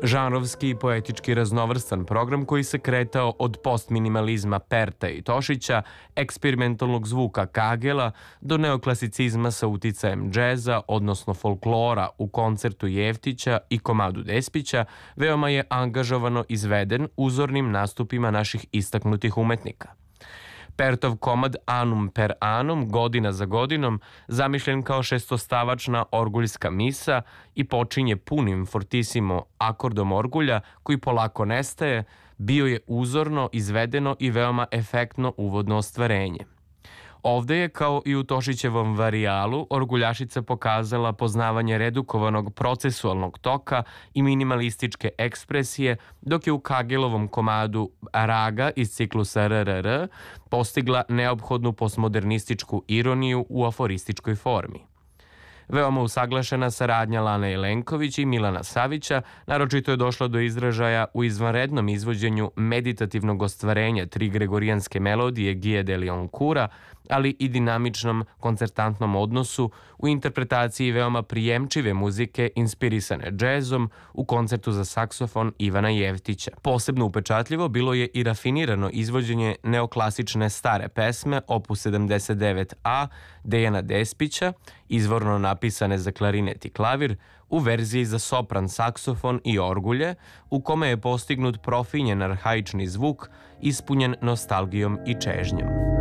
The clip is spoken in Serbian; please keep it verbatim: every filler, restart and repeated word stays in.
Žanrovski i poetički raznovrstan program koji se kretao od postminimalizma Perta i Tošića, eksperimentalnog zvuka Kagela do neoklasicizma sa uticajem džeza, odnosno folklora u koncertu Jeftića i komadu Despića, veoma je angažovano izveden uzornim nastupima naših istaknutih umetnika. Pertov komad Anum per anum, godina za godinom, zamišljen kao šestostavačna orguljska misa i počinje punim fortissimo akordom orgulja koji polako nestaje, bio je uzorno, izvedeno i veoma efektno uvodno ostvarenje. Ovde je, kao i u Tošićevom varijalu, orguljašica pokazala poznavanje redukovanog procesualnog toka i minimalističke ekspresije, dok je u Kagelovom komadu Raga iz ciklusa R R R postigla neophodnu postmodernističku ironiju u aforističkoj formi. Veoma usaglašena saradnja Lane Jelenković i Milana Savića naročito je došla do izražaja u izvanrednom izvođenju meditativnog ostvarenja tri gregorijanske melodije Guy de Lioncourta, ali i dinamičnom koncertantnom odnosu u interpretaciji veoma prijemčive muzike inspirisane džezom u koncertu za saksofon Ivana Jeftića. Posebno upečatljivo bilo je i rafinirano izvođenje neoklasične stare pesme opus sedamdeset devet A Dejana Despića, izvorno napisane za klarinet i klavir, u verziji za sopran, saksofon i orgulje, u kome je postignut profinjen arhaični zvuk ispunjen nostalgijom i čežnjom.